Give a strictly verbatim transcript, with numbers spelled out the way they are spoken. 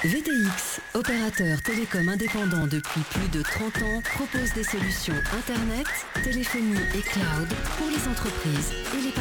V T X, opérateur télécom indépendant depuis plus de trente ans, propose des solutions Internet, téléphonie et cloud pour les entreprises et les particuliers.